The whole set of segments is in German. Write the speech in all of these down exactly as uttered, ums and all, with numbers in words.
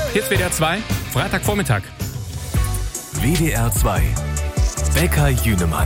Hier ist W D R zwei, Freitagvormittag. W D R zwei, Bäcker Jünemann.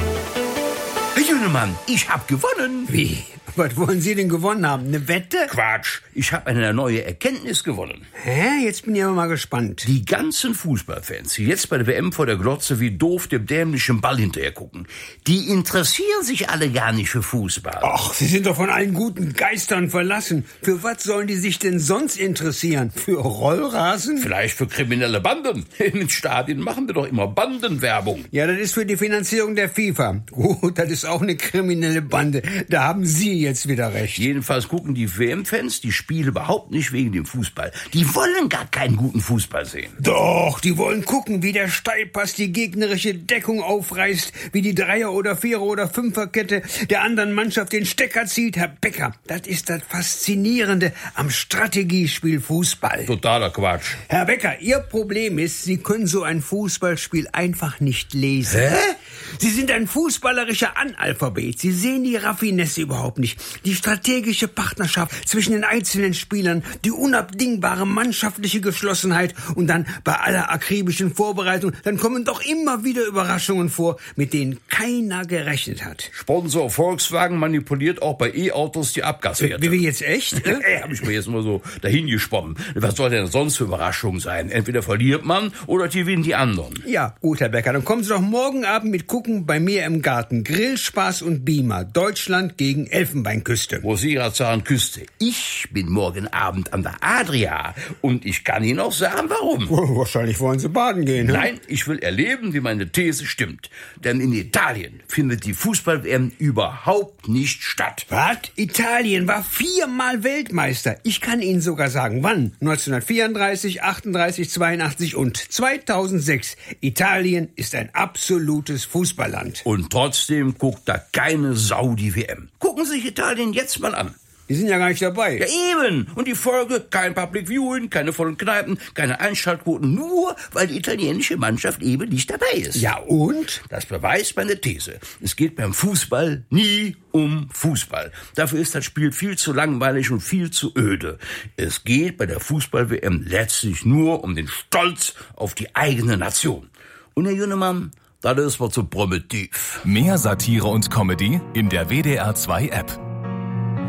Herr Jünemann, ich hab gewonnen. Wie? Was wollen Sie denn gewonnen haben? Eine Wette? Quatsch, ich habe eine neue Erkenntnis gewonnen. Hä? Jetzt bin ich aber mal gespannt. Die ganzen Fußballfans, die jetzt bei der W M vor der Glotze wie doof dem dämlichen Ball hinterher gucken, die interessieren sich alle gar nicht für Fußball. Ach, Sie sind doch von allen guten Geistern verlassen. Für was sollen die sich denn sonst interessieren? Für Rollrasen? Vielleicht für kriminelle Banden. In den Stadien machen wir doch immer Bandenwerbung. Ja, das ist für die Finanzierung der FIFA. Gut, das ist auch eine kriminelle Bande. Da haben Sie jetzt wieder recht. Jedenfalls gucken die W M-Fans die Spiele überhaupt nicht wegen dem Fußball. Die wollen gar keinen guten Fußball sehen. Doch, die wollen gucken, wie der Steilpass die gegnerische Deckung aufreißt, wie die Dreier- oder Vierer- oder Fünferkette der anderen Mannschaft den Stecker zieht. Herr Becker, das ist das Faszinierende am Strategiespiel Fußball. Totaler Quatsch. Herr Becker, Ihr Problem ist, Sie können so ein Fußballspiel einfach nicht lesen. Hä? Sie sind ein fußballerischer Analphabet. Sie sehen die Raffinesse überhaupt nicht. Die strategische Partnerschaft zwischen den einzelnen Spielern, die unabdingbare mannschaftliche Geschlossenheit und dann bei aller akribischen Vorbereitung, dann kommen doch immer wieder Überraschungen vor, mit denen keiner gerechnet hat. Sponsor Volkswagen manipuliert auch bei E-Autos die Abgaswerte. Wie, wie jetzt echt? Ne? Hab ich mir jetzt mal so dahin gesponnen. Was soll denn sonst für Überraschung sein? Entweder verliert man oder gewinnen die anderen. Ja, gut, Herr Becker, dann kommen Sie doch morgen Abend mit gucken bei mir im Garten. Grillspaß und Beamer. Deutschland gegen Elfenbeinküste. Wo Sie gerade sagen Küste. Ich bin morgen Abend an der Adria. Und ich kann Ihnen auch sagen, warum. Oh, wahrscheinlich wollen Sie baden gehen, ne? Nein, ich will erleben, wie meine These stimmt. Denn in Italien findet die Fußball-W M überhaupt nicht statt. Was? Italien war viermal Weltmeister. Ich kann Ihnen sogar sagen, wann. neunzehnhundertvierunddreißig, achtunddreißig, zweiundachtzig und zweitausendsechs. Italien ist ein absolutes Fußballland. Und trotzdem guckt da keine Sau die W M. Gucken Sie sich Italien jetzt mal an. Die sind ja gar nicht dabei. Ja eben. Und die Folge, kein Public Viewing, keine vollen Kneipen, keine Einschaltquoten, nur weil die italienische Mannschaft eben nicht dabei ist. Ja und? Das beweist meine These. Es geht beim Fußball nie um Fußball. Dafür ist das Spiel viel zu langweilig und viel zu öde. Es geht bei der Fußball-W M letztlich nur um den Stolz auf die eigene Nation. Und Herr Jünemann, das ist was so primitiv. Mehr Satire und Comedy in der W D R zwei App.